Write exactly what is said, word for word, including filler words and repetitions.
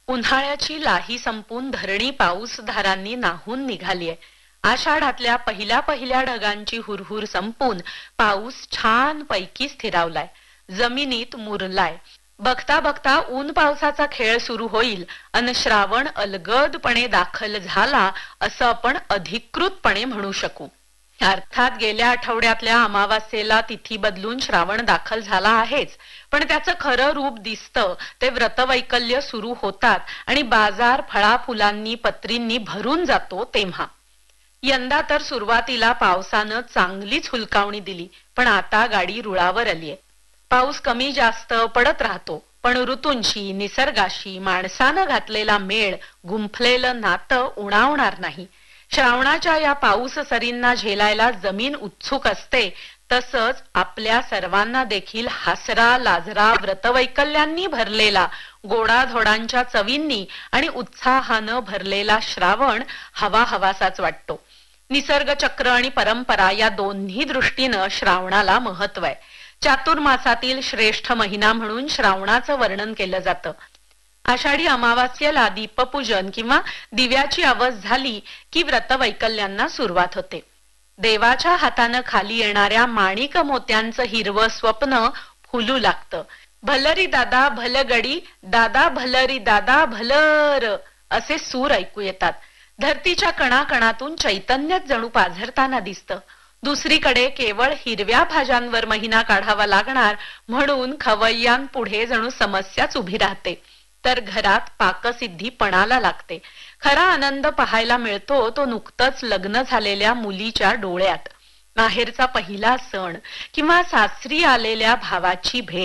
उन्हाळ्याची लाही संपून धरणी पाऊसधारांनी नाहून निघालीये. आषाढातल्या पहिल्या पहिल्या ढगांची हुरहुर संपून पाऊस छान पैकी स्थिरावलाय, जमिनीत मुरलाय. बघता बघता ऊन पावसाचा खेळ सुरू होईल अन श्रावण अलगदपणे दाखल झाला असं आपण अधिकृतपणे म्हणू शकू. अर्थात गेल्या आठवड्यातल्या अमावास्येला तिथी बदलून श्रावण दाखल झाला आहेच, पण त्याचं खरं रूप दिसतं ते व्रतवैकल्य सुरू होतात आणि बाजार फळा फुलांनी पत्रींनी भरून जातो तेव्हा. यंदा तर सुरुवातीला पावसानं चांगलीच हुलकावणी दिली, पण आता गाडी रुळावर आलीये. पाऊस कमी जास्त पडत राहतो, पण ऋतूंशी निसर्गाशी माणसानं घातलेला मेळ गुंफलेलं नातं उणावणार नाही. श्रावणाच्या या पाऊस सरींना झेलायला जमीन उत्सुक असते, तसंच आपल्या सर्वांना देखील हासरा लाजरा व्रतवैकल्यांनी भरलेला, गोडाधोडांच्या चवींनी आणि उत्साहानं भरलेला श्रावण हवा हवासाच वाटतो. निसर्ग चक्र आणि परंपरा या दोन्ही दृष्टीनं श्रावणाला महत्व आहे. चातुर्मासातील श्रेष्ठ महिना म्हणून श्रावणाचं वर्णन केलं जातं. आषाढी अमावास्येला दीपपूजन किंवा दिव्याची आवस झाली की व्रतवैकल्यांना सुरुवात होते. देवाच्या हातानं खाली येणाऱ्या माणिक मोत्यांचं हिरवं स्वप्न फुलू लागतं. भलरी दादा भलगडी, दादा भलरी दादा भलर असे सूर ऐकू येतात. धरतीच्या कणाकणातून चैतन्यच जणू पाझरताना दिसतं. दुसरीकडे केवळ हिरव्या भाज्यांवर महिना काढावा लागणार म्हणून खवय्यांपुढे जणू समस्याच उभी राहते. तर घरात पाकसिद्धी पणाला लागते. खरा आनंद पाहायला मिळतो तो नुकतंच लग्न झालेल्या मुलीच्या डोळ्यात. माहेरचा पहिला सण किंवा सासरी आलेल्या भावाची भेट.